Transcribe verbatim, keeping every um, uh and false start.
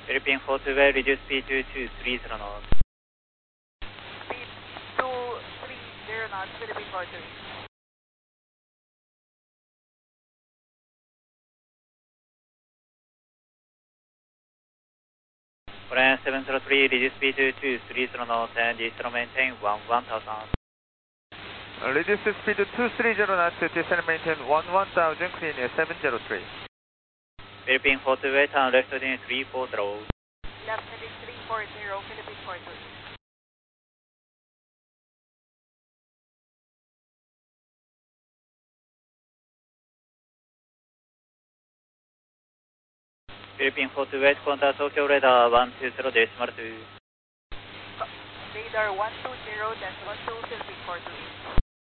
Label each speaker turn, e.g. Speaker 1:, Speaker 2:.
Speaker 1: Philippine four two eight, reduce speed to two three zero knots.
Speaker 2: Speed two three zero knots, Philippine four two eight.
Speaker 1: Orange seven zero three, reduce speed to two three zero knots and descend maintain one one thousand.
Speaker 3: Uh, reduce speed to two three zero knots, descend maintain one one thousand, clean air seven zero three.
Speaker 1: Philippine four two eight, turn left heading three four zero.
Speaker 2: Left heading three four zero, Philippine four two eight.
Speaker 1: Philippine four two eight, contact Tokyo radar one two zero decimal two.
Speaker 2: Radar one two zero, that's one two, Philippine four two eight.